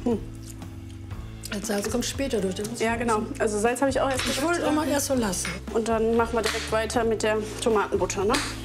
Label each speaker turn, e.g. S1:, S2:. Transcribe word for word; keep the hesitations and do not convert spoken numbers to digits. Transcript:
S1: Hm.
S2: Das Salz kommt später durch. Das
S1: Ja, genau. Also Salz habe ich auch erst
S2: ich wollte auch mal erst so lassen.
S1: Und dann machen wir direkt weiter mit der Tomatenbutter, ne?